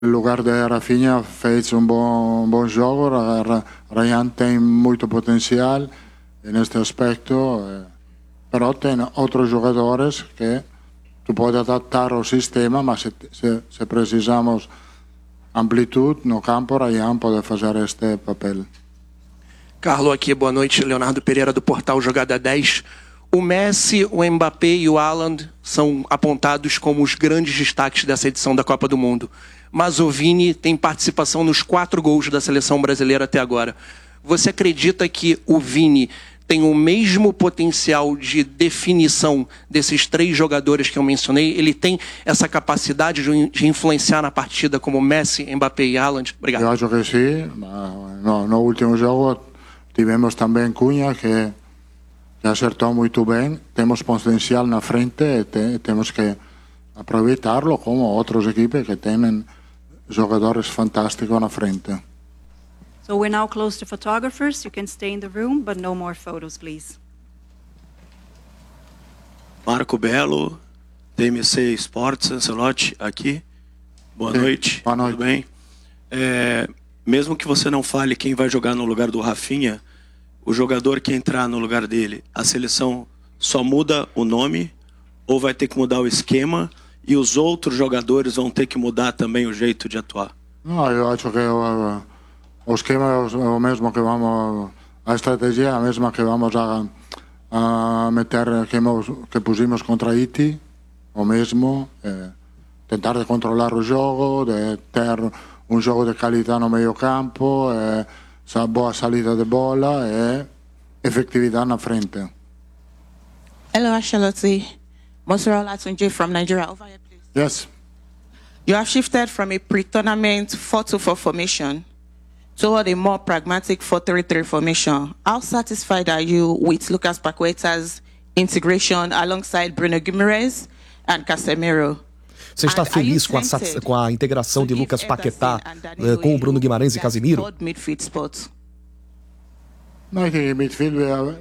No lugar de Rafinha fez bom jogo. Ryan tem muito potencial neste aspecto, però tem outros jogadores que tu pode adaptar ao sistema, mas se precisamos amplitude no campo, Ryan pode fazer este papel. Carlo aqui, boa noite. Leonardo Pereira do portal Jogada 10. O Messi, o Mbappé e o Haaland são apontados como os grandes destaques dessa edição da Copa do Mundo. Mas o Vini tem participação nos 4 gols da seleção brasileira até agora. Você acredita que o Vini tem o mesmo potencial de definição desses 3 jogadores que eu mencionei? Ele tem essa capacidade de influenciar na partida como Messi, Mbappé e Haaland? Obrigado. Eu acho que sim. No último jogo tivemos também Cunha, que acertou muito bem. Temos potencial na frente e temos que aproveitarlo, como outras equipes que têm jogadores fantásticos na frente. So we're now close to photographers. You can stay in the room, but no more photos, please. Marco Belo, TMC Sports, Ancelotti, aqui. Boa noite. Boa noite. Tudo bem? Mesmo que você não fale quem vai jogar no lugar do Rafinha, o jogador que entrar no lugar dele, a seleção só muda o nome ou vai ter que mudar o esquema e os outros jogadores vão ter que mudar também o jeito de atuar? Não, eu acho que o esquema é o mesmo que vamos, a estratégia é a mesma que vamos a meter, que pusimos contra Haiti, o mesmo, tentar de controlar o jogo, de ter jogo de qualidade no meio campo, boa salida de bola e efetividade na frente. Hello, Ancelotti. Mosoro Latunji from Nigeria. Over here, please. Yes. You have shifted from a pre-tournament 4-2-4 formation toward a more pragmatic 4-3-3 formation. How satisfied are you with Lucas Paqueta's integration alongside Bruno Guimaraes and Casemiro? Você está feliz com a integração de Lucas Paquetá com o Bruno Guimarães e Casemiro? No, I think in midfield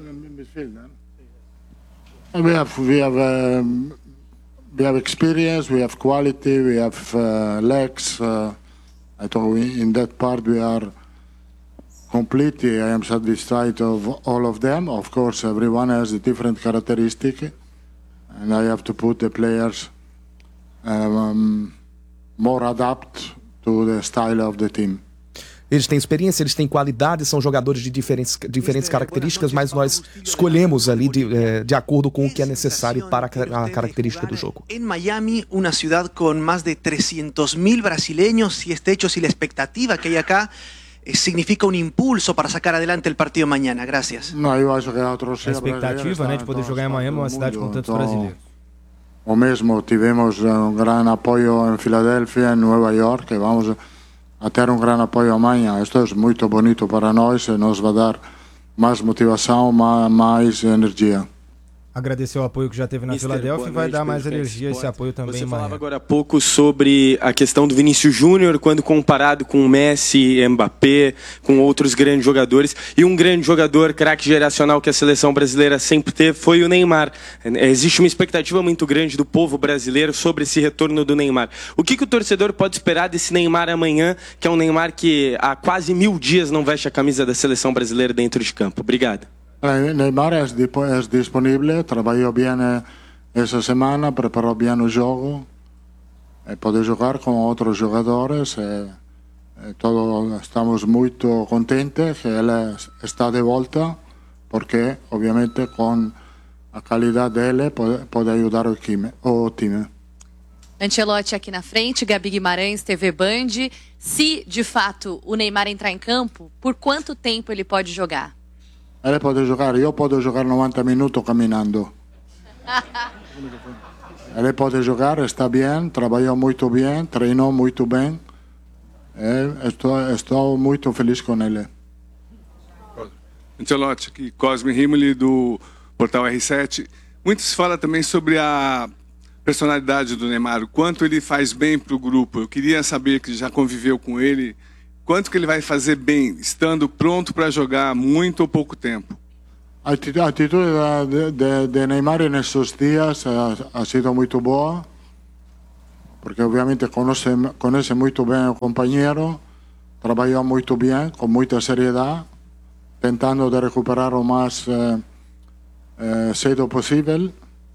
we have experience, we have quality, we have legs. I think in that part we are complete. I am satisfied of all of them. Of course, everyone has a different characteristic, and I have to put the players more adapt to the style of the team. Eles têm experiência, eles têm qualidade, são jogadores de diferentes características, mas nós escolhemos ali de acordo com o que é necessário para a característica do jogo. En Miami, una ciudad con más de 300.000 brasileños, y este hecho, si la expectativa que hay acá significa un impulso para sacar adelante el partido mañana. Gracias. Não, eu acho que a expectativa, né, de poder jogar em Miami, uma cidade com tantos brasileiros. O mesmo, tivemos grande apoio em Filadélfia, em Nova York, que vamos a ter grande apoio amanhã. Isto é muito bonito para nós e nos vai dar mais motivação, mais energia. Agradecer o apoio que já teve na Filadélfia e vai dar mais energia esse apoio também. Você falava agora há pouco sobre a questão do Vinícius Júnior quando comparado com o Messi, Mbappé, com outros grandes jogadores. E um grande jogador, craque geracional que a seleção brasileira sempre teve foi o Neymar. Existe uma expectativa muito grande do povo brasileiro sobre esse retorno do Neymar. O que o torcedor pode esperar desse Neymar amanhã, que é um Neymar que há quase 1000 dias não veste a camisa da seleção brasileira dentro de campo? Obrigado. Neymar é disponível, trabalhou bem essa semana, preparou bem o jogo, pode jogar com outros jogadores. Todos estamos muito contentes que ele está de volta, porque, obviamente, com a qualidade dele, pode ajudar o time. Ancelotti aqui na frente, Gabi Guimarães, TV Band. Se, de fato, o Neymar entrar em campo, por quanto tempo ele pode jogar? Ele pode jogar, eu posso jogar 90 minutos caminhando. Ele pode jogar, está bem, trabalhou muito bem, treinou muito bem. Estou muito feliz com ele. Ancelotti, aqui, Cosme Rimoli, do Portal R7. Muito se fala também sobre a personalidade do Neymar, o quanto ele faz bem para o grupo. Eu queria saber, que já conviveu com ele, quanto que ele vai fazer bem, estando pronto para jogar muito ou pouco tempo? A atitude de Neymar nesses dias ha sido muito boa. porque obviamente conhece muito bem o companheiro, trabalhou muito bem, com muita seriedade, tentando de recuperar o mais cedo possível.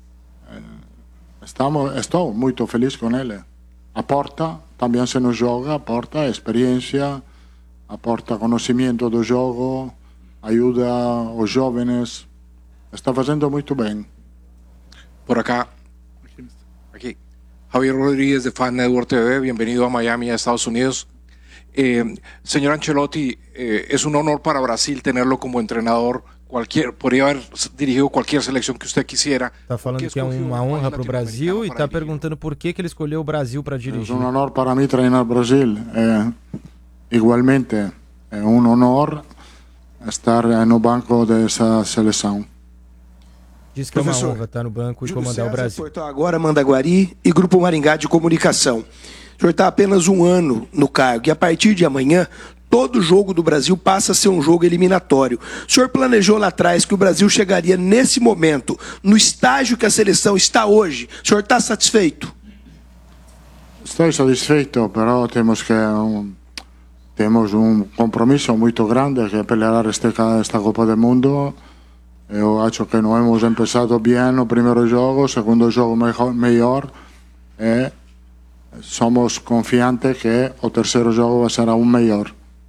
Estou muito feliz com ele. Aporta, também se nos joga, aporta experiência, aporta conhecimento do jogo, ajuda os jovens. Está fazendo muito bem. Por acá. Aquí. Javier Rodríguez de Fan Network TV, bienvenido a Miami, a Estados Unidos. Señor Ancelotti, es un honor para Brasil tenerlo como entrenador. Podría haber dirigido cualquier selección que usted quisiera. Tá falando que é uma honra para o Brasil e está perguntando por que ele escolheu o Brasil para dirigir. É um honor para mim treinar o Brasil. Igualmente, é um honor estar no banco dessa seleção. Diz que é uma honra estar no banco e comandar o Brasil. Portal Agora, Mandaguari e Grupo Maringá de Comunicação. O senhor está apenas um ano no cargo e a partir de amanhã todo jogo do Brasil passa a ser um jogo eliminatório. O senhor planejou lá atrás que o Brasil chegaria nesse momento, no estágio que a seleção está hoje. O senhor está satisfeito? Estou satisfeito, mas temos um compromisso muito grande que é pelear esta Copa do Mundo. Eu acho que não hemos começado bem no primeiro jogo, segundo jogo melhor. Somos confiantes que o terceiro jogo vai ser aún melhor.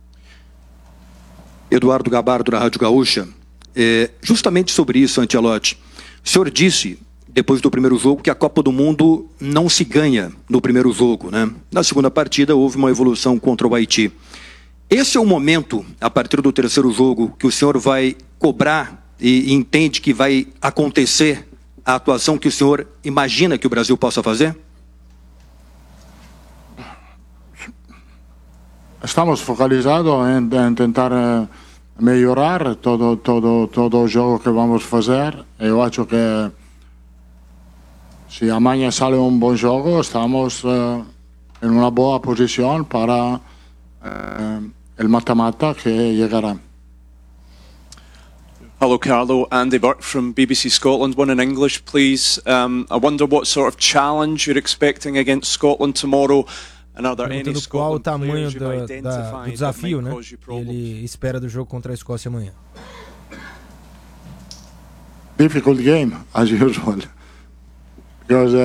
Eduardo Gabardo, da Rádio Gaúcha. Justamente sobre isso, Ancelotti. O senhor disse, depois do primeiro jogo, que a Copa do Mundo não se ganha no primeiro jogo, né? Na segunda partida, houve uma evolução contra o Haiti. Esse é o momento, a partir do terceiro jogo, que o senhor vai cobrar e entende que vai acontecer a atuação que o senhor imagina que o Brasil possa fazer? Estamos focalizados em tentar melhorar todo o jogo que vamos fazer. Eu acho que se amanhã sai um bom jogo, estamos em uma boa posição para o mata-mata que chegará. Hello, Carlo. Andy Burke from BBC Scotland. One in English, please. I wonder what sort of challenge you're expecting against Scotland tomorrow. Perguntando qual o tamanho do desafio, né? Ele espera do jogo contra a Escócia amanhã. Difficult game, as usual, because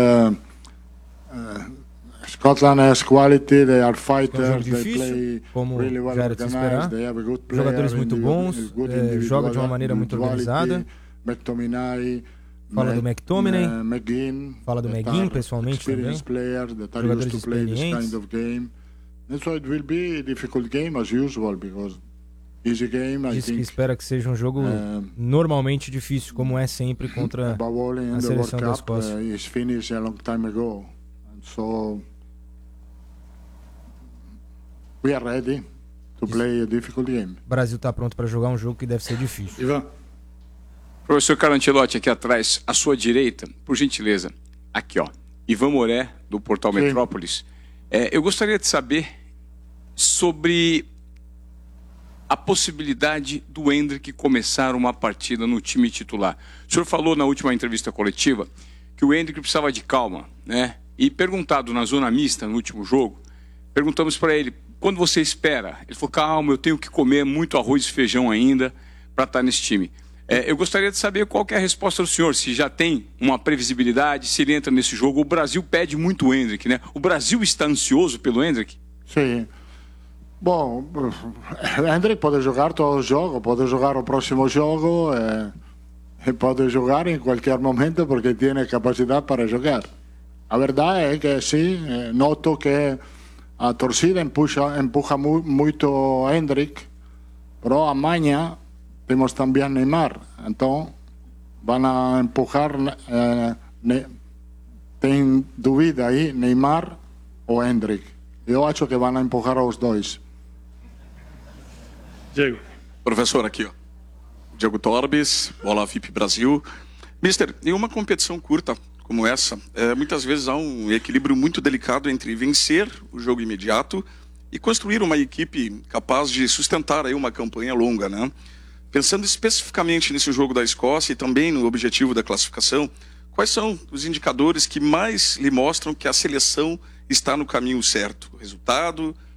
Scotland has quality, they are fighters, they play really well organized, they have a good player, jogadores muito bons, jogam de uma maneira muito organizada. McTominay. Fala do McTominay, fala do McGinn, pessoalmente também. Jogadores experientes. So it will be a difficult game as usual, because easy game, I Diz que think, espera que seja um jogo normalmente difícil, como é sempre contra a seleção da Escócia. Is finished a long time ago, and so we are ready to play a difficult game. O Brasil está pronto para jogar um jogo que deve ser difícil. Ivan. Professor Carlo Ancelotti, aqui atrás, à sua direita, por gentileza. Aqui, ó. Ivan Moré, do Portal Metrópolis. Eu gostaria de saber sobre a possibilidade do Endrick começar uma partida no time titular. O senhor falou na última entrevista coletiva que o Endrick precisava de calma, né? E perguntado na zona mista, no último jogo, perguntamos para ele, quando você espera? Ele falou, calma, eu tenho que comer muito arroz e feijão ainda para estar nesse time. Eu gostaria de saber qual que é a resposta do senhor, se já tem uma previsibilidade, se ele entra nesse jogo. O Brasil pede muito o Endrick, né? O Brasil está ansioso pelo Endrick? Sim. Bom, o Endrick pode jogar todo o jogo, pode jogar o próximo jogo, pode jogar em qualquer momento porque tem capacidade para jogar. A verdade é que sim, noto que a torcida empuja muito o Endrick, mas amanhã temos também Neymar, então vão empujar, tem dúvida aí, Neymar ou Endrick. Eu acho que vão empujar os dois. Diego. Professor, aqui, ó. Diego Torbes, Bola VIP Brasil. Mister, em uma competição curta como essa, muitas vezes há um equilíbrio muito delicado entre vencer o jogo imediato e construir uma equipe capaz de sustentar aí uma campanha longa, né? Pensando especificamente nesse jogo da Escócia e também no objetivo da classificação, quais são os indicadores que mais lhe mostram que a seleção está no caminho certo? Resultado,